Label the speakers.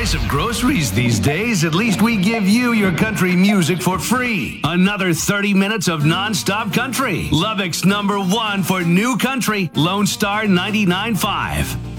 Speaker 1: price of groceries these days, at least we give you your country music for free. Another 30 minutes of non-stop country. Lubbock's #1 for new country, Lone Star 99.5.